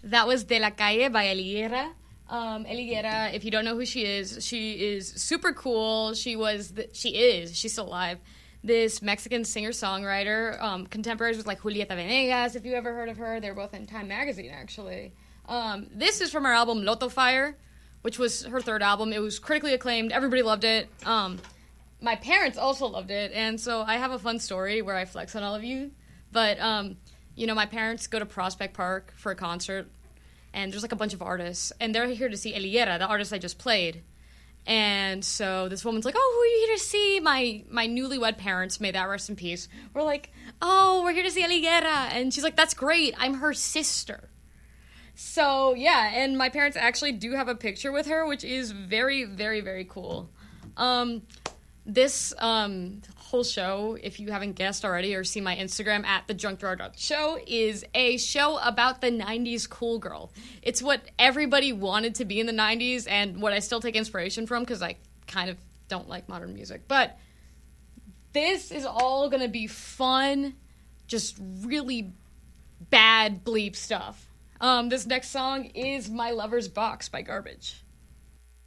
That was De La Calle by Eliguera. Eliguera, if you don't know who she is super cool. She's still alive. This Mexican singer-songwriter, contemporaries with like Julieta Venegas, if you ever heard of her. They're both in Time Magazine, actually. This is from her album Loto Fire, which was her third album. It was critically acclaimed. Everybody loved it. My parents also loved it, and so I have a fun story where I flex on all of you. But, my parents go to Prospect Park for a concert, and there's like a bunch of artists, and they're here to see Eliguera, the artist I just played. And so this woman's like, oh, who are you here to see? My newlywed parents, may that rest in peace, were like, oh, we're here to see Eliguera. And she's like, that's great. I'm her sister. So, yeah, and my parents actually do have a picture with her, which is very, very, very cool. This whole show, if you haven't guessed already or seen my Instagram at @thedrunkdrawer.show, is a show about the 90s cool girl. It's what everybody wanted to be in the 90s and what I still take inspiration from because I kind of don't like modern music. But this is all going to be fun, just really bad bleep stuff. This next song is My Lover's Box by Garbage.